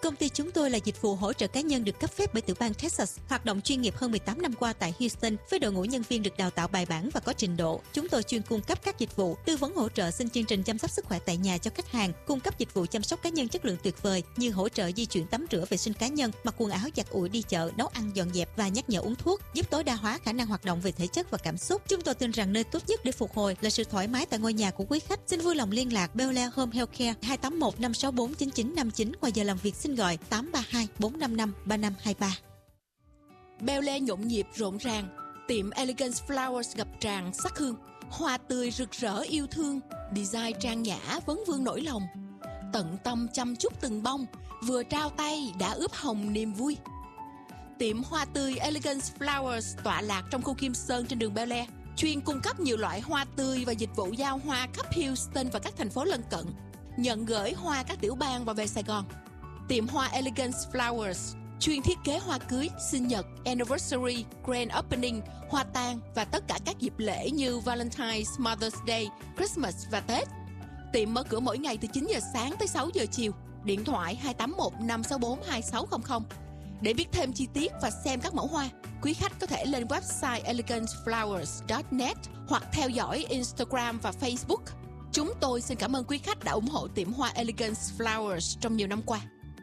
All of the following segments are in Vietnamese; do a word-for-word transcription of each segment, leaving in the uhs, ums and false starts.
Công ty chúng tôi là dịch vụ hỗ trợ cá nhân được cấp phép bởi tiểu bang Texas, hoạt động chuyên nghiệp hơn mười tám năm qua tại Houston với đội ngũ nhân viên được đào tạo bài bản và có trình độ. Chúng tôi chuyên cung cấp các dịch vụ tư vấn hỗ trợ xin chương trình chăm sóc sức khỏe tại nhà cho khách hàng, cung cấp dịch vụ chăm sóc cá nhân chất lượng tuyệt vời như hỗ trợ di chuyển tắm rửa vệ sinh cá nhân, mặc quần áo giặt ủi đi chợ, nấu ăn dọn dẹp và nhắc nhở uống thuốc, giúp tối đa hóa khả năng hoạt động về thể chất và cảm xúc. Chúng tôi tin rằng nơi tốt nhất để phục hồi là sự thoải mái tại ngôi nhà của quý khách. Xin vui lòng liên lạc Bel Air Home Healthcare hai tám một năm sáu bốn chín chín năm chín, ngoài giờ làm việc xin gọi tám ba hai bốn năm năm ba năm hai ba. Bel Air nhộn nhịp rộn ràng, tiệm Elegance Flowers ngập tràn sắc hương, hoa tươi rực rỡ yêu thương, design trang nhã vấn vương nỗi lòng, tận tâm chăm chút từng bông, vừa trao tay đã ướp hồng niềm vui. Tiệm hoa tươi Elegance Flowers tọa lạc trong khu Kim Sơn trên đường Bel Air, chuyên cung cấp nhiều loại hoa tươi và dịch vụ giao hoa khắp Houston và các thành phố lân cận, nhận gửi hoa các tiểu bang và về Sài Gòn. Tiệm hoa Elegance Flowers chuyên thiết kế hoa cưới, sinh nhật, anniversary, grand opening, hoa tang và tất cả các dịp lễ như Valentine's, Mother's Day, Christmas và Tết. Tiệm mở cửa mỗi ngày từ chín giờ sáng tới sáu giờ chiều. Điện thoại hai tám một năm sáu bốn hai sáu không không. Để biết thêm chi tiết và xem các mẫu hoa, quý khách có thể lên website elegance flowers chấm net hoặc theo dõi Instagram và Facebook. Chúng tôi xin cảm ơn quý khách đã ủng hộ tiệm hoa Elegance Flowers trong nhiều năm qua.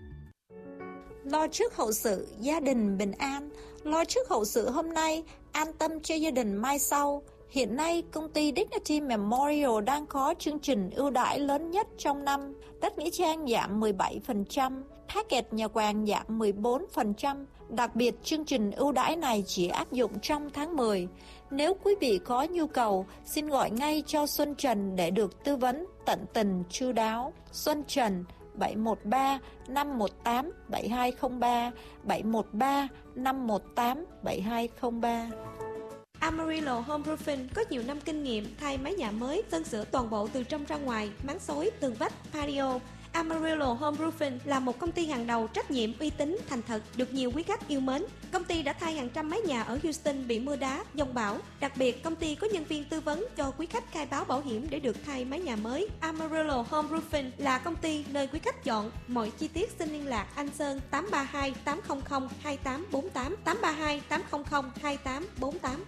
Lo trước hậu sự, gia đình bình an. Lo trước hậu sự hôm nay, an tâm cho gia đình mai sau. Hiện nay, công ty Dignity Memorial đang có chương trình ưu đãi lớn nhất trong năm. Đất nghĩa trang giảm mười bảy phần trăm, package nhà quàng giảm mười bốn phần trăm. Đặc biệt, chương trình ưu đãi này chỉ áp dụng trong tháng mười. Nếu quý vị có nhu cầu, xin gọi ngay cho Xuân Trần để được tư vấn tận tình chu đáo. Xuân Trần bảy một ba năm một tám bảy hai không ba, bảy một ba năm một tám bảy hai không ba. Amarillo Home Roofing có nhiều năm kinh nghiệm thay mái nhà mới, sơn sửa toàn bộ từ trong ra ngoài, máng xối, tường vách, patio. Amarillo Home Roofing là một công ty hàng đầu trách nhiệm, uy tín, thành thật, được nhiều quý khách yêu mến. Công ty đã thay hàng trăm mái nhà ở Houston bị mưa đá, dông bão. Đặc biệt, công ty có nhân viên tư vấn cho quý khách khai báo bảo hiểm để được thay mái nhà mới. Amarillo Home Roofing là công ty nơi quý khách chọn. Mọi chi tiết xin liên lạc anh Sơn tám ba hai tám không không hai tám bốn tám, tám ba hai tám không không hai tám bốn tám.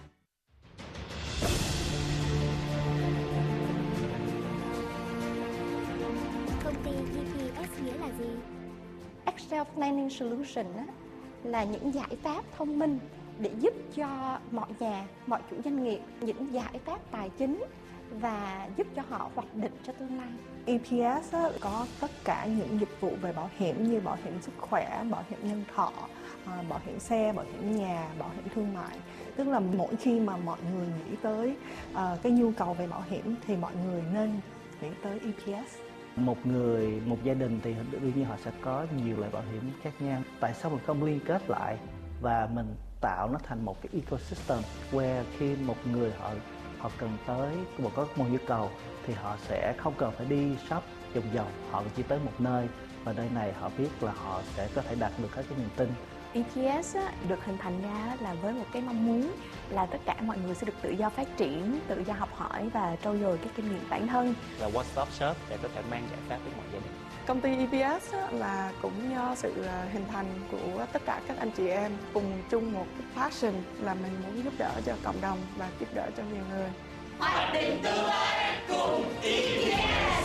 Công ty giê pê ét nghĩa là gì? Excel Planning Solution á, là những giải pháp thông minh để giúp cho mọi nhà, mọi chủ doanh nghiệp những giải pháp tài chính và giúp cho họ hoạch định cho tương lai. e pê ét á, có tất cả những dịch vụ về bảo hiểm như bảo hiểm sức khỏe, bảo hiểm nhân thọ, bảo hiểm xe, bảo hiểm nhà, bảo hiểm thương mại. Tức là mỗi khi mà mọi người nghĩ tới uh, cái nhu cầu về bảo hiểm thì mọi người nên nghĩ tới e pê ét. Một người, một gia đình thì đương nhiên họ sẽ có nhiều loại bảo hiểm khác nhau. Tại sao mình không liên kết lại và mình tạo nó thành một cái ecosystem where khi một người họ họ cần tới một có một nhu cầu thì họ sẽ không cần phải đi shop vòng vòng, họ chỉ tới một nơi và nơi này họ biết là họ sẽ có thể đạt được các cái niềm tin. e pê ét á, được hình thành ra là với một cái mong muốn là tất cả mọi người sẽ được tự do phát triển, tự do học hỏi và trau dồi cái kinh nghiệm bản thân. Là one stop shop để có thể mang giải pháp đến mọi gia đình. Công ty e pê ét á, là cũng do sự hình thành của tất cả các anh chị em cùng chung một passion là mình muốn giúp đỡ cho cộng đồng và giúp đỡ cho nhiều người. Hoạch định tương lai cùng e pê ét.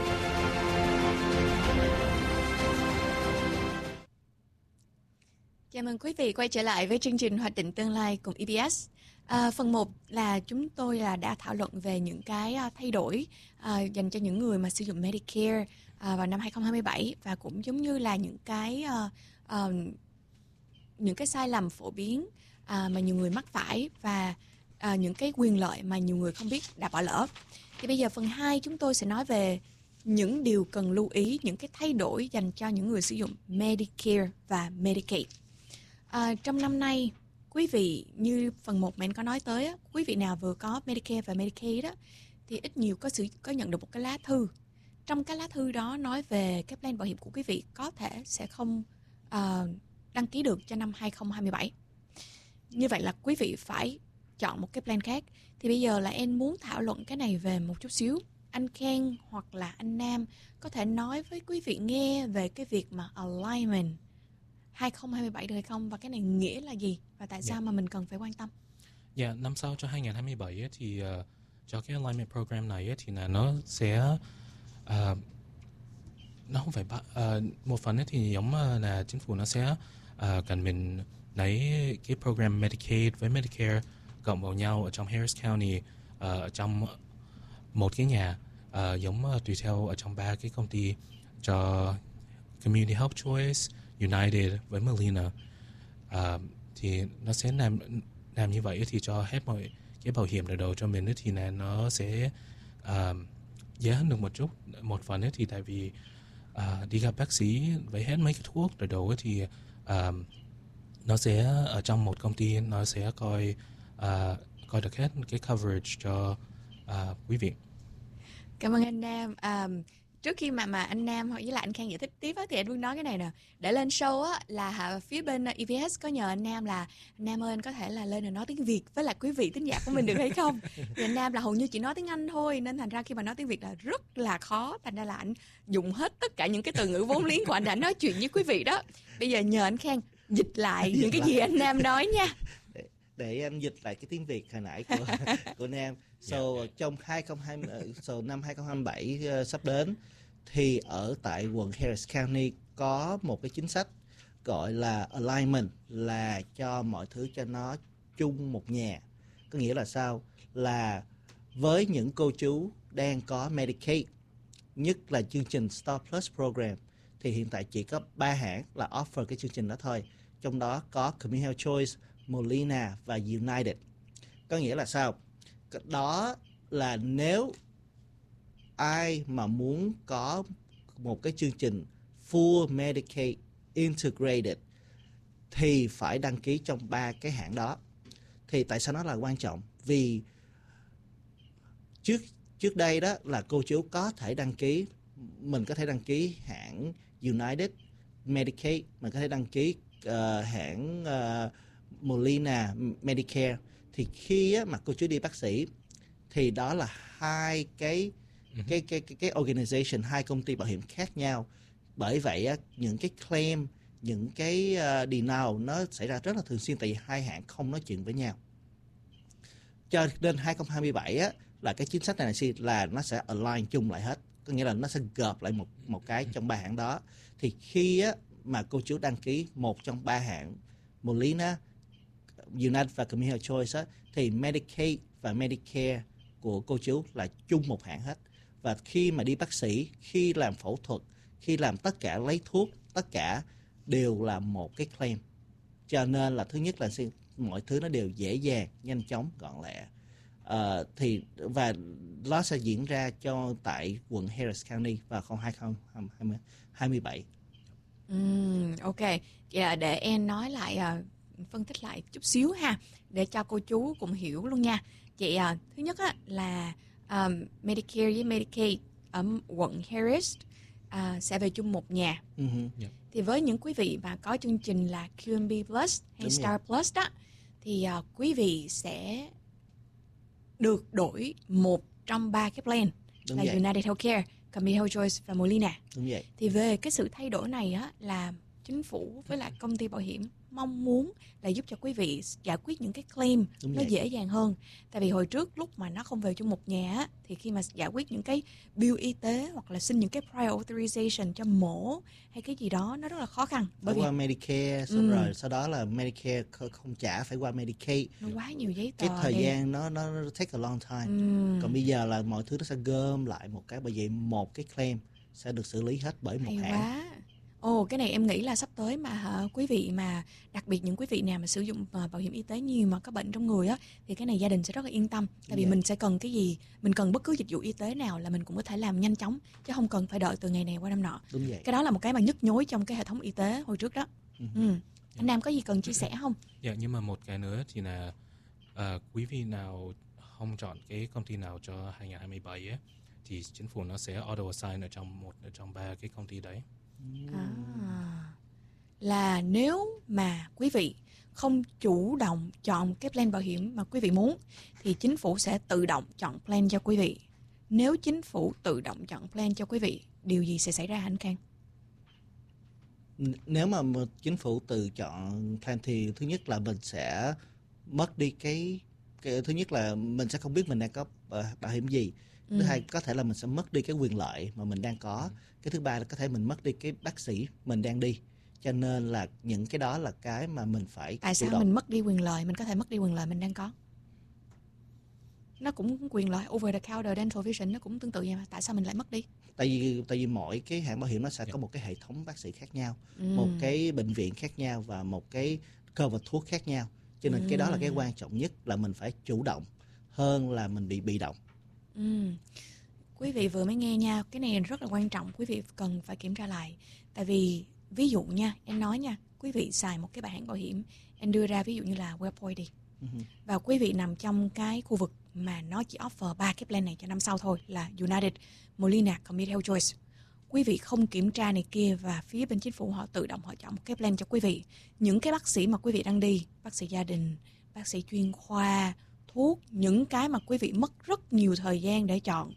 Chào mừng quý vị quay trở lại với chương trình Hoạch định tương lai cùng e pê ét. À, phần một là chúng tôi là đã thảo luận về những cái thay đổi à, dành cho những người mà sử dụng Medicare à, vào năm hai không hai bảy và cũng giống như là những cái à, à, những cái sai lầm phổ biến à, mà nhiều người mắc phải và à, những cái quyền lợi mà nhiều người không biết đã bỏ lỡ. Thì bây giờ phần hai chúng tôi sẽ nói về những điều cần lưu ý, những cái thay đổi dành cho những người sử dụng Medicare và Medicaid. À, trong năm nay, quý vị như phần một mà anh có nói tới, á, quý vị nào vừa có Medicare và Medicaid đó, thì ít nhiều có sự có nhận được một cái lá thư. Trong cái lá thư đó nói về cái plan bảo hiểm của quý vị có thể sẽ không uh, đăng ký được cho năm hai không hai bảy. Như vậy là quý vị phải chọn một cái plan khác. Thì bây giờ là em muốn thảo luận cái này về một chút xíu. anh Ken hoặc là anh Nam có thể nói với quý vị nghe về cái việc mà alignment hai không hai bảy được hay không, và cái này nghĩa là gì và tại sao yeah. mà mình cần phải quan tâm? Dạ, yeah, năm sau cho hai không hai bảy ấy, thì uh, cho cái alignment program này ấy, thì là nó sẽ uh, nó không phải uh, một phần ấy thì giống uh, là chính phủ nó sẽ uh, cần mình lấy cái program Medicaid với Medicare cộng vào nhau ở trong Harris County, uh, ở trong một cái nhà, uh, giống uh, tùy theo ở trong ba cái công ty cho Community Health Choice, United với Molina, uh, thì nó sẽ làm làm như vậy thì cho hết mọi cái bảo hiểm đầu đầu cho mình ấy, thì là nó sẽ uh, dễ hơn được một chút. Một phần ấy thì tại vì uh, đi gặp bác sĩ với hết mấy cái thuốc đầu đầu ấy thì uh, nó sẽ ở trong một công ty nó sẽ coi uh, coi được hết cái coverage cho uh, quý vị. Cảm ơn anh Nam. Um, trước khi mà mà anh Nam hoặc với lại anh Khang giải thích tiếp á, thì anh muốn nói cái này nè. Để lên show á là phía bên e pê ét có nhờ anh Nam là Nam ơi anh có thể là lên và nói tiếng Việt với lại quý vị thính giả của mình được hay không? Thì anh Nam là hầu như chỉ nói tiếng Anh thôi, nên thành ra khi mà nói tiếng Việt là rất là khó. Thành ra là anh dùng hết tất cả những cái từ ngữ vốn liếng của anh đã nói chuyện với quý vị đó. Bây giờ nhờ anh Khang dịch lại những cái gì anh Nam nói nha. Để, để anh dịch lại cái tiếng Việt hồi nãy của của Nam. So yeah. trong hai không hai không, so năm hai không hai bảy uh, sắp đến thì ở tại quận Harris County có một cái chính sách gọi là alignment, là cho mọi thứ cho nó chung một nhà. Có nghĩa là sao? Là với những cô chú đang có Medicaid, nhất là chương trình Star Plus Program, thì hiện tại chỉ có ba hãng là offer cái chương trình đó thôi. Trong đó có Community Health Choice, Molina và United. Có nghĩa là sao? Đó là nếu ai mà muốn có một cái chương trình full Medicaid integrated thì phải đăng ký trong ba cái hãng đó. Thì tại sao nó là quan trọng? Vì trước trước đây đó là cô chú có thể đăng ký, mình có thể đăng ký hãng United Medicaid, mình có thể đăng ký uh, hãng uh, Molina Medicare. Thì khi á, mà cô chú đi bác sĩ thì đó là hai cái cái cái cái cái organization, hai công ty bảo hiểm khác nhau. Bởi vậy á, những cái claim, những cái uh, denial nó xảy ra rất là thường xuyên, tại vì hai hãng không nói chuyện với nhau. Cho nên hai không hai bảy á, là cái chính sách này là nó sẽ align chung lại hết, có nghĩa là nó sẽ gộp lại một một cái trong ba hãng đó. Thì khi á, mà cô chú đăng ký một trong ba hãng Molina, United và Community Health Choice á, thì Medicaid và Medicare của cô chú là chung một hãng hết. Và khi mà đi bác sĩ, khi làm phẫu thuật, khi làm tất cả lấy thuốc, tất cả đều là một cái claim. Cho nên là thứ nhất là mọi thứ nó đều dễ dàng, nhanh chóng, gọn lẹ. À, thì và nó sẽ diễn ra cho tại quận Harris County vào năm hai không hai bảy. Uhm, ok, yeah, để em nói lại, uh, phân tích lại chút xíu ha, để cho cô chú cùng hiểu luôn nha. Vậy uh, thứ nhất á, là um, Medicare với Medicaid ở quận Harris uh, sẽ về chung một nhà. Uh-huh. Yeah. Thì với những quý vị mà có chương trình là Q M B Plus hay Đúng Star vậy. Plus đó, thì uh, quý vị sẽ được đổi một trong ba cái plan. Đúng là vậy. United Healthcare, Community Health Choice và Molina. Đúng vậy. Thì về cái sự thay đổi này á, là chính phủ với lại công ty bảo hiểm mong muốn là giúp cho quý vị giải quyết những cái claim Đúng nó vậy. dễ dàng hơn. Tại vì hồi trước lúc mà nó không về chung một nhà á, thì khi mà giải quyết những cái bill y tế hoặc là xin những cái prior authorization cho mổ hay cái gì đó nó rất là khó khăn. Bởi vì qua Medicare, xong ừ. rồi sau đó là Medicare không trả, phải qua Medicaid. Nó quá nhiều giấy tờ. Cái thời đi. gian nó nó take a long time. Ừ. Còn bây giờ là mọi thứ nó sẽ gom lại một cái, bởi vậy một cái claim sẽ được xử lý hết bởi một Hay hãng. Quá. Ồ, cái này em nghĩ là sắp tới mà hả, quý vị mà đặc biệt những quý vị nào mà sử dụng uh, bảo hiểm y tế nhiều mà có bệnh trong người á, thì cái này gia đình sẽ rất là yên tâm. Tại vì yeah. mình sẽ cần cái gì, mình cần bất cứ dịch vụ y tế nào là mình cũng có thể làm nhanh chóng, chứ không cần phải đợi từ ngày này qua năm nọ. Đúng vậy. Cái đó là một cái mà nhức nhối trong cái hệ thống y tế hồi trước đó. Uh-huh. Ừ. Yeah. Anh Nam có gì cần chia sẻ không? Dạ, yeah, nhưng mà một cái nữa thì là uh, quý vị nào không chọn cái công ty nào cho hai không hai bảy ấy, thì chính phủ nó sẽ auto assign ở trong một ở trong ba cái công ty đấy. À, là nếu mà quý vị không chủ động chọn cái plan bảo hiểm mà quý vị muốn, thì chính phủ sẽ tự động chọn plan cho quý vị. Nếu chính phủ tự động chọn plan cho quý vị, điều gì sẽ xảy ra hả anh Khang? Nếu mà một chính phủ tự chọn plan thì thứ nhất là mình sẽ mất đi cái, cái thứ nhất là mình sẽ không biết mình đang có bảo hiểm gì. Thứ Ừ. hai có thể là mình sẽ mất đi cái quyền lợi mà mình đang có. Cái thứ ba là có thể mình mất đi cái bác sĩ mình đang đi. Cho nên là những cái đó là cái mà mình phải Tại chủ sao động. mình mất đi quyền lợi? Mình có thể mất đi quyền lợi mình đang có. Nó cũng quyền lợi over the counter dental vision, nó cũng tương tự vậy mà. Tại sao mình lại mất đi? Tại vì tại vì mỗi cái hãng bảo hiểm nó sẽ có một cái hệ thống bác sĩ khác nhau, Ừ. một cái bệnh viện khác nhau và một cái cover thuốc khác nhau. Cho nên Ừ. cái đó là cái quan trọng nhất, là mình phải chủ động hơn là mình bị bị động. Ừ. Quý vị vừa mới nghe nha, cái này rất là quan trọng, quý vị cần phải kiểm tra lại. Tại vì ví dụ nha, em nói nha, quý vị xài một cái bảo hiểm bảo hiểm, em đưa ra ví dụ như là WellPoint đi, Uh-huh. và quý vị nằm trong cái khu vực mà nó chỉ offer ba cái plan này cho năm sau thôi, là United, Molina, Community Health Choice. Quý vị không kiểm tra này kia và phía bên chính phủ họ tự động họ chọn một cái plan cho quý vị. Những cái bác sĩ mà quý vị đang đi, bác sĩ gia đình, bác sĩ chuyên khoa, thuốc, những cái mà quý vị mất rất nhiều thời gian để chọn,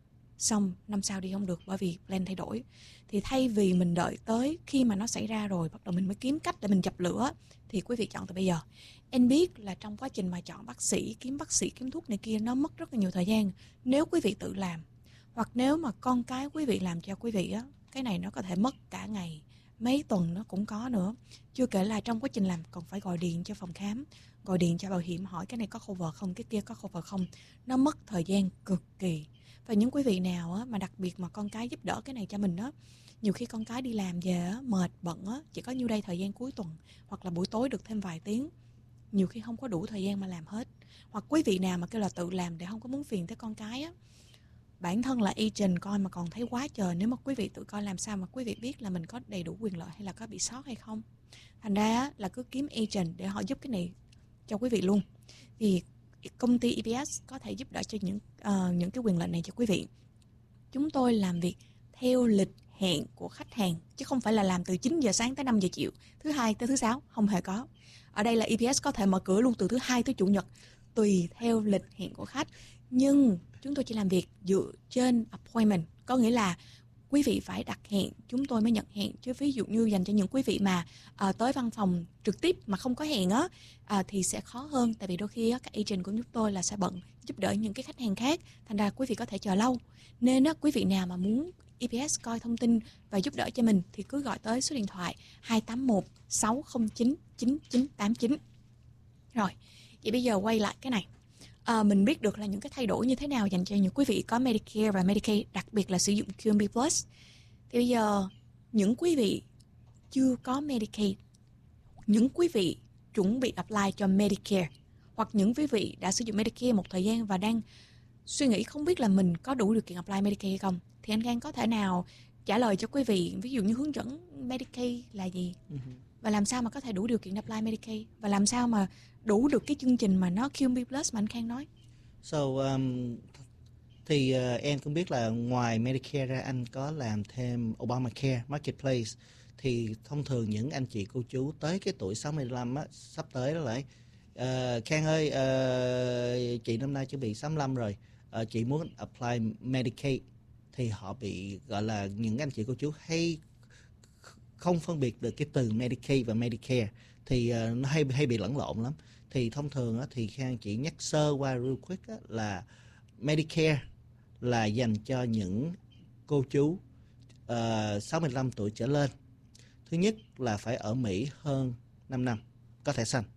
xong năm sau đi không được bởi vì plan thay đổi. Thì thay vì mình đợi tới khi mà nó xảy ra rồi bắt đầu mình mới kiếm cách để mình dập lửa, thì quý vị chọn từ bây giờ. Em biết là trong quá trình mà chọn bác sĩ, kiếm bác sĩ, kiếm thuốc này kia nó mất rất là nhiều thời gian. Nếu quý vị tự làm, hoặc nếu mà con cái quý vị làm cho quý vị á, cái này nó có thể mất cả ngày, mấy tuần nó cũng có nữa. Chưa kể là trong quá trình làm còn phải gọi điện cho phòng khám, gọi điện cho bảo hiểm hỏi cái này có cover không, cái kia có cover không. Nó mất thời gian cực kỳ. Và những quý vị nào á, mà đặc biệt mà con cái giúp đỡ cái này cho mình á, nhiều khi con cái đi làm về á, mệt bận á, chỉ có nhiêu đây thời gian cuối tuần hoặc là buổi tối được thêm vài tiếng, nhiều khi không có đủ thời gian mà làm hết. Hoặc quý vị nào mà kêu là tự làm để không có muốn phiền tới con cái á, bản thân là agent coi mà còn thấy quá trời. Nếu mà quý vị tự coi làm sao mà quý vị biết là mình có đầy đủ quyền lợi hay là có bị sót hay không. Thành ra á, là cứ kiếm agent để họ giúp cái này cho quý vị luôn. Vì công ty e pê ét có thể giúp đỡ cho những uh, những cái quyền lợi này cho quý vị. Chúng tôi làm việc theo lịch hẹn của khách hàng, chứ không phải là làm từ chín giờ sáng tới năm giờ chiều, thứ hai tới thứ sáu, không hề có. Ở đây là e pê ét có thể mở cửa luôn từ thứ hai tới chủ nhật, tùy theo lịch hẹn của khách. Nhưng chúng tôi chỉ làm việc dựa trên appointment, có nghĩa là quý vị phải đặt hẹn, chúng tôi mới nhận hẹn. Chứ ví dụ như dành cho những quý vị mà à, tới văn phòng trực tiếp mà không có hẹn á, à, thì sẽ khó hơn. Tại vì đôi khi á, các agent của chúng tôi là sẽ bận giúp đỡ những cái khách hàng khác, thành ra quý vị có thể chờ lâu. Nên á, quý vị nào mà muốn e pê ét coi thông tin và giúp đỡ cho mình thì cứ gọi tới số điện thoại hai tám một sáu không chín chín chín tám chín. Rồi, vậy bây giờ quay lại cái này. À, mình biết được là những cái thay đổi như thế nào dành cho những quý vị có Medicare và Medicaid, đặc biệt là sử dụng quy em bê Plus. Thì bây giờ những quý vị chưa có Medicaid, những quý vị chuẩn bị apply cho Medicare, hoặc những quý vị đã sử dụng Medicare một thời gian và đang suy nghĩ không biết là mình có đủ điều kiện apply Medicare hay không, thì anh Khang có thể nào trả lời cho quý vị, ví dụ như hướng dẫn Medicaid là gì, và làm sao mà có thể đủ điều kiện apply Medicaid, và làm sao mà đủ được cái chương trình mà nó quy em bê Plus mà anh Khang nói. So um, thì uh, em cũng biết là ngoài Medicare ra anh có làm thêm Obamacare Marketplace. Thì thông thường những anh chị cô chú tới cái tuổi sáu mươi lăm á, sắp tới đó lại uh, Khang ơi, uh, chị năm nay chuẩn bị sáu mươi lăm rồi, uh, chị muốn apply Medicaid, thì họ bị gọi là những anh chị cô chú hay không phân biệt được cái từ Medicaid và Medicare, thì uh, nó hay hay bị lẫn lộn lắm. Thì thông thường á, thì Khang chỉ nhắc sơ qua real quick á, là Medicare là dành cho những cô chú uh, sáu mươi lăm tuổi trở lên. Thứ nhất là phải ở Mỹ hơn năm năm, có thẻ xanh,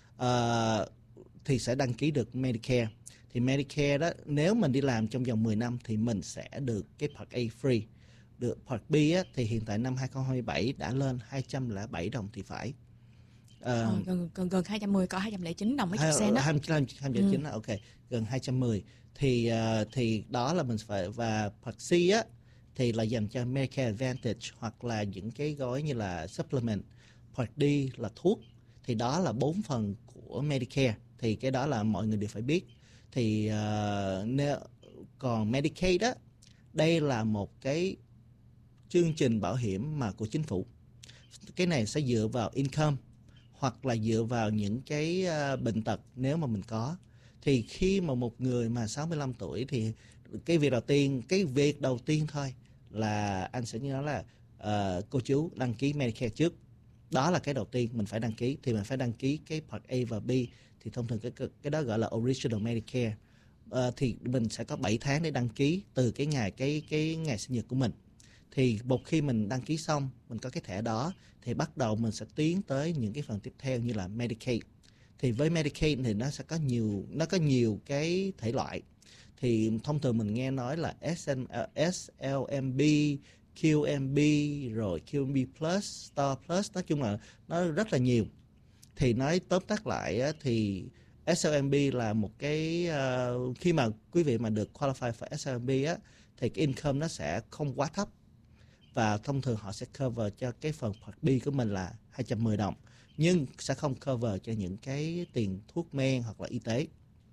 uh, thì sẽ đăng ký được Medicare. Thì Medicare đó, nếu mình đi làm trong vòng mười năm thì mình sẽ được cái Part A free. Được Part B á, thì hiện tại năm hai không hai bảy đã lên hai trăm lẻ bảy đồng thì phải. Uh, ờ, gần, gần, gần hai trăm mười, có hai trăm lẻ chín đồng mấy chục sen đó. hai trăm lẻ chín, ừ. Ok, gần hai trăm mười. Thì, uh, thì đó là mình phải, và Part C á, thì là dành cho Medicare Advantage hoặc là những cái gói như là Supplement. Part D là thuốc, thì đó là bốn phần của Medicare, thì cái đó là mọi người đều phải biết. Thì uh, nếu, còn Medicaid đó, đây là một cái chương trình bảo hiểm mà của chính phủ. Cái này sẽ dựa vào income hoặc là dựa vào những cái uh, bệnh tật nếu mà mình có. Thì khi mà một người mà sáu mươi lăm tuổi thì cái việc đầu tiên, cái việc đầu tiên thôi là anh sẽ nhớ là uh, cô chú đăng ký Medicare trước. Đó là cái đầu tiên mình phải đăng ký. Thì mình phải đăng ký cái Part A và B. Thì thông thường cái cái đó gọi là Original Medicare. Uh, thì mình sẽ có bảy tháng để đăng ký từ cái ngày cái cái ngày sinh nhật của mình. Thì một khi mình đăng ký xong, mình có cái thẻ đó, thì bắt đầu mình sẽ tiến tới những cái phần tiếp theo như là Medicaid. Thì với Medicaid thì nó sẽ có nhiều nó có nhiều cái thể loại. Thì thông thường mình nghe nói là S L M B, Q M B, rồi Q M B Plus, Star Plus, nói chung là nó rất là nhiều. Thì nói tóm tắt lại thì S L M B là một cái uh, khi mà quý vị mà được qualify for S L M B á, thì cái income nó sẽ không quá thấp, và thông thường họ sẽ cover cho cái phần Part B của mình là hai trăm mười đồng, nhưng sẽ không cover cho những cái tiền thuốc men hoặc là y tế.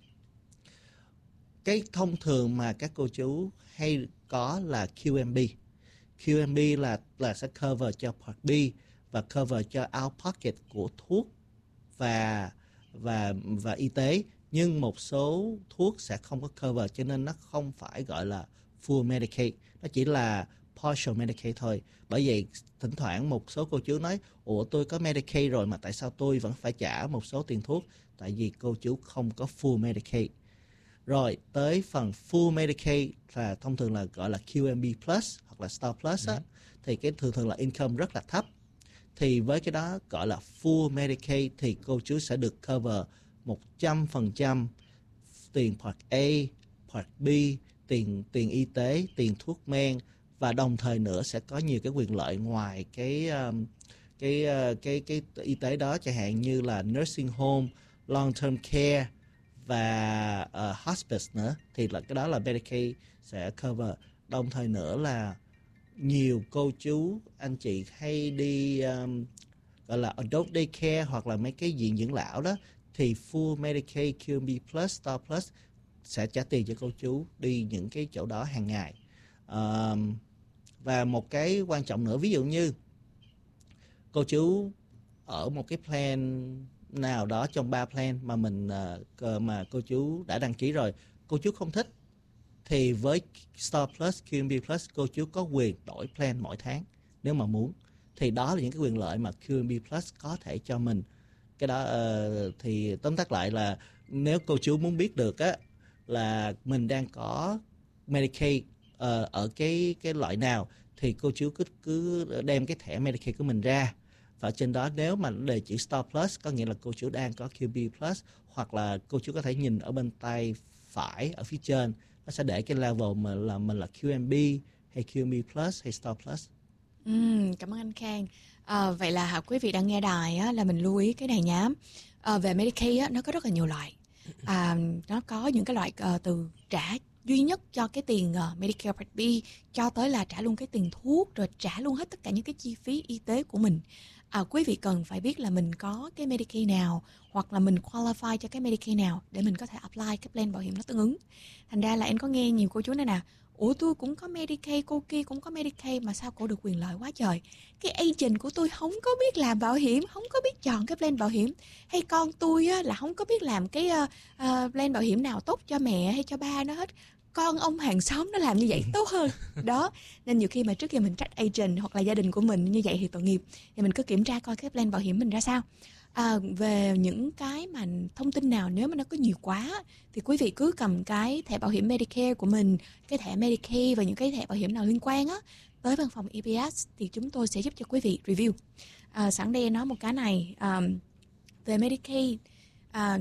Cái thông thường mà các cô chú hay có là Q M B. Q M B là là sẽ cover cho Part B và cover cho out pocket của thuốc và và và y tế, nhưng một số thuốc sẽ không có cover, cho nên nó không phải gọi là full Medicaid, nó chỉ là partial Medicaid thôi. Bởi vậy thỉnh thoảng một số cô chú nói: ủa, tôi có Medicaid rồi mà tại sao tôi vẫn phải trả một số tiền thuốc? Tại vì cô chú không có full Medicaid. Rồi tới phần full Medicaid là thông thường là gọi là Q M B Plus hoặc là Star Plus á, thì cái thường thường là income rất là thấp. Thì với cái đó gọi là full Medicaid thì cô chú sẽ được cover một trăm phần trăm tiền Part A, Part B, tiền tiền y tế, tiền thuốc men, và đồng thời nữa sẽ có nhiều cái quyền lợi ngoài cái um, cái, uh, cái cái cái y tế đó, chẳng hạn như là nursing home, long term care và uh, hospice nữa, thì là cái đó là Medicaid sẽ cover. Đồng thời nữa là nhiều cô chú anh chị hay đi um, gọi là adult daycare hoặc là mấy cái viện dưỡng lão đó, thì full Medicaid, Q M B Plus, Star Plus sẽ trả tiền cho cô chú đi những cái chỗ đó hàng ngày. Um, và một cái quan trọng nữa, ví dụ như cô chú ở một cái plan nào đó trong ba plan mà mình uh, mà cô chú đã đăng ký rồi, cô chú không thích, thì với Star Plus, Q M B Plus cô chú có quyền đổi plan mỗi tháng nếu mà muốn. Thì đó là những cái quyền lợi mà Q M B Plus có thể cho mình. Cái đó uh, thì tóm tắt lại là nếu cô chú muốn biết được á là mình đang có Medicaid uh, ở cái cái loại nào, thì cô chú cứ cứ đem cái thẻ Medicaid của mình ra, và trên đó nếu mà đề chữ Star Plus có nghĩa là cô chú đang có Q M B Plus, hoặc là cô chú có thể nhìn ở bên tay phải ở phía trên, nó sẽ để cái level mà là mình là Q M B hay Q M B Plus hay Star Plus. Ừ, cảm ơn anh Khang. À, vậy là quý vị đang nghe đài á, là mình lưu ý cái này nhá. À, về Medicaid á, nó có rất là nhiều loại. À, nó có những cái loại uh, từ trả duy nhất cho cái tiền uh, Medicare Part B, cho tới là trả luôn cái tiền thuốc, rồi trả luôn hết tất cả những cái chi phí y tế của mình. À, quý vị cần phải biết là mình có cái Medicaid nào, hoặc là mình qualify cho cái Medicaid nào để mình có thể apply cái plan bảo hiểm nó tương ứng. Thành ra là em có nghe nhiều cô chú này nè: ủa, tôi cũng có Medicaid, cô kia cũng có Medicaid mà sao cô được quyền lợi quá trời? Cái agent của tôi không có biết làm bảo hiểm, không có biết chọn cái plan bảo hiểm. Hay con tôi á, là không có biết làm cái uh, uh, plan bảo hiểm nào tốt cho mẹ hay cho ba nó hết. Con ông hàng xóm nó làm như vậy tốt hơn. Đó, nên nhiều khi mà trước khi mình trách agent hoặc là gia đình của mình như vậy thì tội nghiệp. Thì mình cứ kiểm tra coi cái plan bảo hiểm mình ra sao. À, về những cái mà thông tin nào nếu mà nó có nhiều quá thì quý vị cứ cầm cái thẻ bảo hiểm Medicare của mình, cái thẻ Medicaid và những cái thẻ bảo hiểm nào liên quan á, tới văn phòng E B S thì chúng tôi sẽ giúp cho quý vị review. À, sẵn đây nói một cái này, à, về Medicaid, à,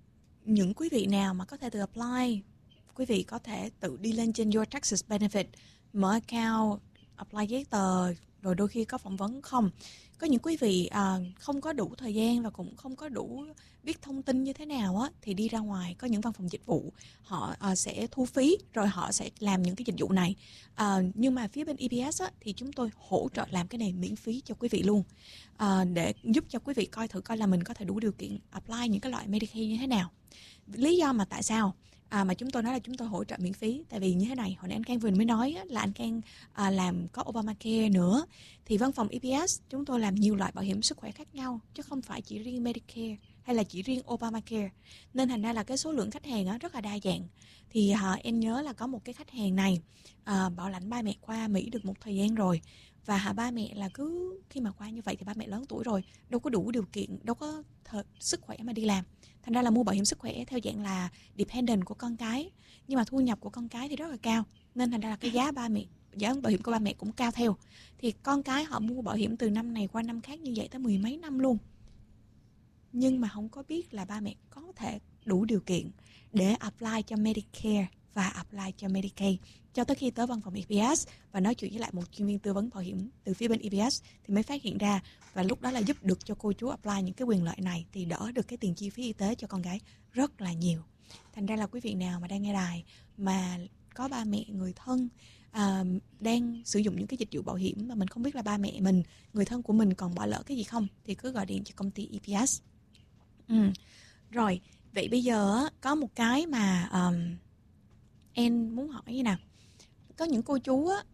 những quý vị nào mà có thể tự apply, quý vị có thể tự đi lên trên Your Taxes Benefit, mở account, apply giấy tờ, rồi đôi khi có phỏng vấn không. Có những quý vị à, không có đủ thời gian và cũng không có đủ biết thông tin như thế nào á, thì đi ra ngoài có những văn phòng dịch vụ, họ à, sẽ thu phí rồi họ sẽ làm những cái dịch vụ này. À, nhưng mà phía bên E B S á, thì chúng tôi hỗ trợ làm cái này miễn phí cho quý vị luôn, à, để giúp cho quý vị coi thử coi là mình có thể đủ điều kiện apply những cái loại Medicaid như thế nào. Lý do mà tại sao À, mà chúng tôi nói là chúng tôi hỗ trợ miễn phí, tại vì như thế này, hồi nãy anh Khang vừa mới nói á, là anh Khang à, làm có Obamacare nữa, thì văn phòng E B S chúng tôi làm nhiều loại bảo hiểm sức khỏe khác nhau, chứ không phải chỉ riêng Medicare hay là chỉ riêng Obamacare. Nên thành ra là cái số lượng khách hàng á, rất là đa dạng. Thì uh, em nhớ là có một cái khách hàng này uh, bảo lãnh ba mẹ qua Mỹ được một thời gian rồi. Và hả, ba mẹ là cứ khi mà qua như vậy thì ba mẹ lớn tuổi rồi, đâu có đủ điều kiện, đâu có th- sức khỏe mà đi làm. Thành ra là mua bảo hiểm sức khỏe theo dạng là dependent của con cái. Nhưng mà thu nhập của con cái thì rất là cao. Nên thành ra là cái giá ba mẹ, giá bảo hiểm của ba mẹ cũng cao theo. Thì con cái họ mua bảo hiểm từ năm này qua năm khác như vậy tới mười mấy năm luôn. Nhưng mà không có biết là ba mẹ có thể đủ điều kiện để apply cho Medicare và apply cho Medicaid. Cho tới khi tới văn phòng e pê ét và nói chuyện với lại một chuyên viên tư vấn bảo hiểm từ phía bên e pê ét thì mới phát hiện ra, và lúc đó là giúp được cho cô chú apply những cái quyền lợi này thì đỡ được cái tiền chi phí y tế cho con gái rất là nhiều. Thành ra là quý vị nào mà đang nghe đài mà có ba mẹ, người thân à, đang sử dụng những cái dịch vụ bảo hiểm mà mình không biết là ba mẹ mình, người thân của mình còn bỏ lỡ cái gì không, thì cứ gọi điện cho công ty e pê ét. Ừ. Rồi, vậy bây giờ có một cái mà um, em muốn hỏi như nào. Có những cô chú á,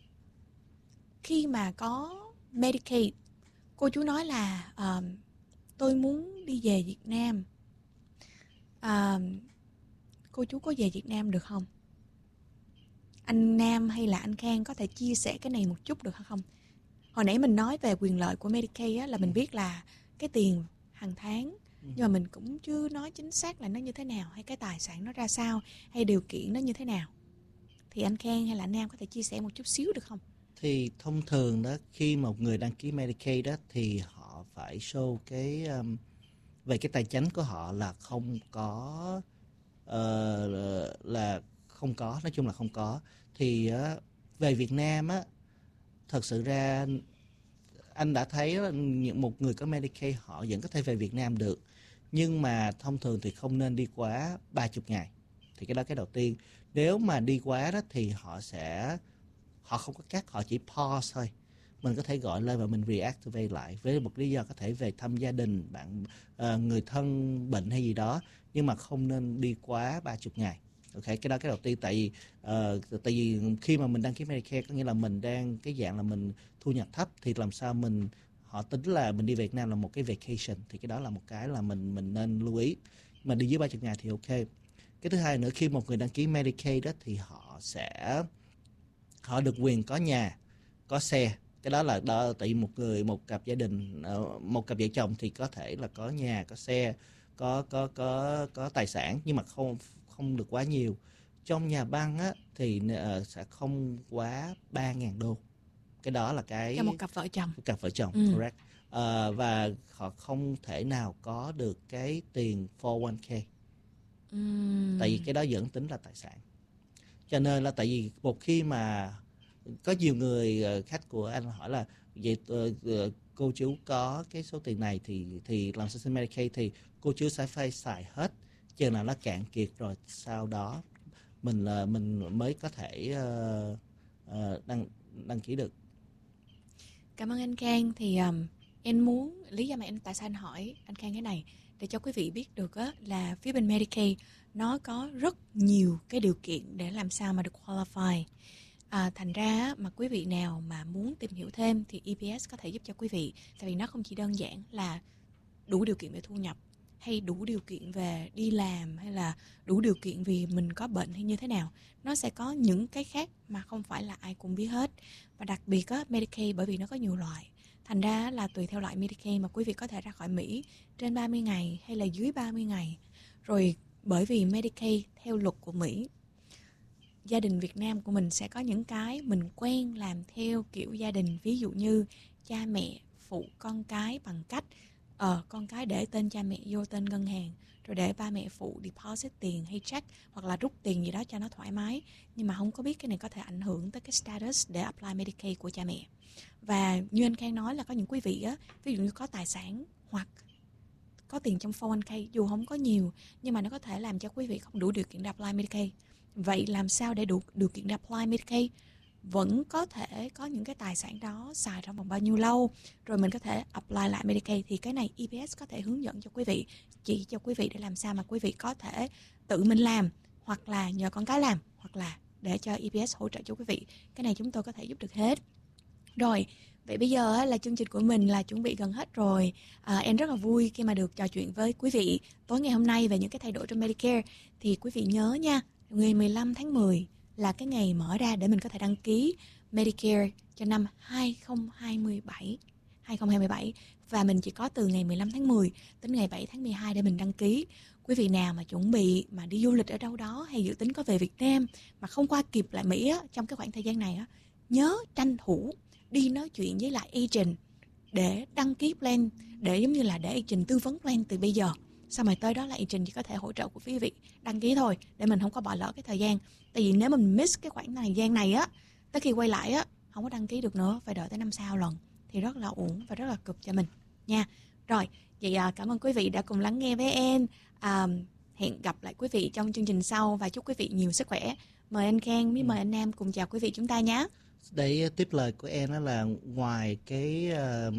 khi mà có Medicaid, cô chú nói là um, tôi muốn đi về Việt Nam. Um, cô chú có về Việt Nam được không? Anh Nam hay là anh Khang có thể chia sẻ cái này một chút được không? Hồi nãy mình nói về quyền lợi của Medicaid á, là mình biết là cái tiền hàng tháng, nhưng mà mình cũng chưa nói chính xác là nó như thế nào, hay cái tài sản nó ra sao, hay điều kiện nó như thế nào. Thì anh Khang hay là anh Nam có thể chia sẻ một chút xíu được không? Thì thông thường đó, khi một người đăng ký Medicaid đó thì họ phải show cái um, về cái tài chính của họ là không có uh, là không có, nói chung là không có. Thì uh, về Việt Nam á, thật sự ra anh đã thấy đó, những một người có Medicaid họ vẫn có thể về Việt Nam được, nhưng mà thông thường thì không nên đi quá ba mươi ngày. Thì cái đó cái đầu tiên. Nếu mà đi quá đó thì họ sẽ họ không có cắt, họ chỉ pause thôi. Mình có thể gọi lên và mình reactivate lại với một lý do có thể về thăm gia đình, bạn uh, người thân bệnh hay gì đó, nhưng mà không nên đi quá ba mươi ngày. Ok, cái đó cái đầu tiên. Tại vì uh, tại vì khi mà mình đăng ký Medicare có nghĩa là mình đang cái dạng là mình thu nhập thấp, thì làm sao mình họ tính là mình đi Việt Nam là một cái vacation, thì cái đó là một cái là mình mình nên lưu ý. Mà đi dưới ba mươi ngày thì ok. Cái thứ hai nữa, khi một người đăng ký Medicaid đó thì họ sẽ họ được quyền có nhà, có xe. Cái đó là đó, tại vì một người một cặp gia đình, một cặp vợ chồng thì có thể là có nhà, có xe, có có có có tài sản, nhưng mà không không được quá nhiều. Trong nhà băng á thì uh, sẽ không quá ba nghìn đô. Cái đó là cái cho một cặp vợ chồng. Cặp vợ chồng, ừ. correct. Uh, và họ không thể nào có được cái tiền bốn oh one k. Uhm. Tại vì cái đó vẫn tính là tài sản. Cho nên là tại vì một khi mà có nhiều người khách của anh hỏi là vậy uh, cô chú có cái số tiền này thì thì làm sao xin Medicaid, thì cô chú sẽ phải xài hết chừng nào nó cạn kiệt rồi sau đó mình uh, mình mới có thể uh, uh, đăng đăng ký được. Cảm ơn anh Khang. Thì um, em muốn lý do mà anh tại sao anh hỏi anh Khang cái này để cho quý vị biết được á, là phía bên Medicaid nó có rất nhiều cái điều kiện để làm sao mà được qualify. À, thành ra mà quý vị nào mà muốn tìm hiểu thêm thì e pê ét có thể giúp cho quý vị. Tại vì nó không chỉ đơn giản là đủ điều kiện về thu nhập, hay đủ điều kiện về đi làm, hay là đủ điều kiện vì mình có bệnh hay như thế nào. Nó sẽ có những cái khác mà không phải là ai cũng biết hết. Và đặc biệt á, Medicaid bởi vì nó có nhiều loại, thành ra là tùy theo loại Medicaid mà quý vị có thể ra khỏi Mỹ trên ba mươi ngày hay là dưới ba mươi ngày. Rồi bởi vì Medicaid theo luật của Mỹ, gia đình Việt Nam của mình sẽ có những cái mình quen làm theo kiểu gia đình. Ví dụ như cha mẹ phụ con cái bằng cách ờ, con cái để tên cha mẹ vô tên ngân hàng, rồi để ba mẹ phụ deposit tiền hay check hoặc là rút tiền gì đó cho nó thoải mái. Nhưng mà không có biết cái này có thể ảnh hưởng tới cái status để apply Medicaid của cha mẹ. Và như anh Khang nói là có những quý vị á, ví dụ như có tài sản hoặc có tiền trong four oh one k, dù không có nhiều nhưng mà nó có thể làm cho quý vị không đủ điều kiện để apply Medicaid. Vậy làm sao để đủ điều kiện để apply Medicaid, vẫn có thể có những cái tài sản đó xài trong vòng bao nhiêu lâu, rồi mình có thể apply lại Medicaid. Thì cái này e pê ét có thể hướng dẫn cho quý vị, chỉ cho quý vị để làm sao mà quý vị có thể tự mình làm, hoặc là nhờ con cái làm, hoặc là để cho e pê ét hỗ trợ cho quý vị. Cái này chúng tôi có thể giúp được hết. Rồi Vậy bây giờ á, là chương trình của mình là chuẩn bị gần hết rồi. À, em rất là vui khi mà được trò chuyện với quý vị tối ngày hôm nay về những cái thay đổi trong Medicare. Thì quý vị nhớ nha, ngày mười lăm tháng mười là cái ngày mở ra để mình có thể đăng ký Medicare cho năm hai không hai bảy. hai không hai bảy. Và mình chỉ có từ ngày mười lăm tháng mười đến ngày bảy tháng mười hai để mình đăng ký. Quý vị nào mà chuẩn bị mà đi du lịch ở đâu đó hay dự tính có về Việt Nam mà không qua kịp lại Mỹ á, trong cái khoảng thời gian này á, nhớ tranh thủ đi nói chuyện với lại agent để đăng ký plan, để giống như là để agent tư vấn plan từ bây giờ. Xong rồi tới đó là agent chỉ có thể hỗ trợ của quý vị đăng ký thôi, để mình không có bỏ lỡ cái thời gian. Tại vì nếu mình miss cái khoảng thời gian này á, tới khi quay lại á không có đăng ký được nữa, phải đợi tới năm sau lần, thì rất là uổng và rất là cực cho mình nha. Rồi, vậy à, cảm ơn quý vị đã cùng lắng nghe với em. À, hẹn gặp lại quý vị trong chương trình sau và chúc quý vị nhiều sức khỏe. Mời anh Khang, với mời anh Nam cùng chào quý vị chúng ta nhé. Để tiếp lời của em đó là ngoài cái uh,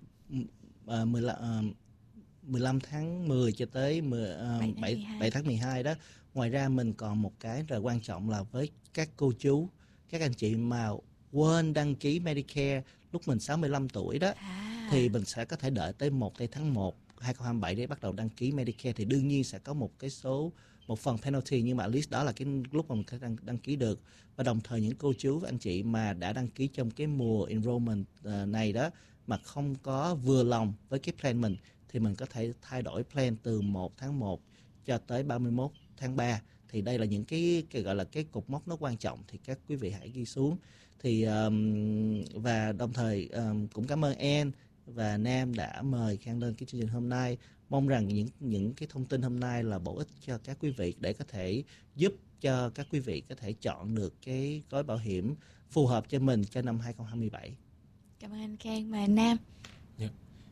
uh, mười lăm, uh, mười lăm tháng mười cho tới mười, uh, bảy tháng mười hai đó, ngoài ra mình còn một cái rất quan trọng là với các cô chú, các anh chị mà quên đăng ký Medicare lúc mình sáu mươi lăm tuổi đó, à. thì mình sẽ có thể đợi tới một tháng một hai không hai bảy để bắt đầu đăng ký Medicare. Thì đương nhiên sẽ có một cái số một phần penalty, nhưng mà at least đó là cái lúc mà mình có thể đăng, đăng ký được. Và đồng thời những cô chú và anh chị mà đã đăng ký trong cái mùa enrollment uh, này đó mà không có vừa lòng với cái plan mình, thì mình có thể thay đổi plan từ một tháng một cho tới ba mươi mốt tháng ba. Thì đây là những cái, cái gọi là cái cột mốc nó quan trọng, thì các quý vị hãy ghi xuống. Thì um, và đồng thời um, cũng cảm ơn Ann và Nam đã mời Khang lên cái chương trình hôm nay. Mong rằng những những cái thông tin hôm nay là bổ ích cho các quý vị để có thể giúp cho các quý vị có thể chọn được cái gói bảo hiểm phù hợp cho mình cho năm hai không hai bảy. Cảm ơn anh Khang và anh Nam. Dạ,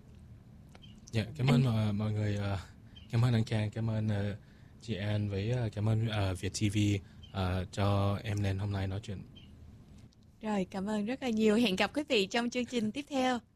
yeah. yeah, cảm ơn anh... mọi người. Uh, cảm ơn anh Khang, cảm ơn uh, chị Ann, với uh, cảm ơn uh, Việt ti vi uh, cho em lên hôm nay nói chuyện. Rồi, cảm ơn rất là nhiều. Hẹn gặp quý vị trong chương trình tiếp theo.